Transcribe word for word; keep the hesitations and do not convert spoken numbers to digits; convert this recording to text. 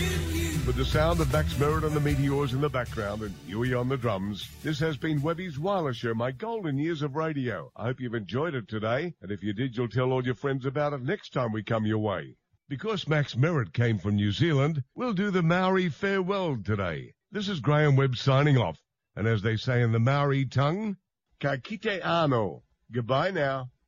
With the sound of Max Merritt and the Meteors in the background and Huey on the drums, this has been Webby's Wireless Show, my golden years of radio. I hope you've enjoyed it today, and if you did, you'll tell all your friends about it next time we come your way. Because Max Merritt came from New Zealand, we'll do the Maori farewell today. This is Graham Webb signing off, and as they say in the Maori tongue, ka kite ano. Goodbye now.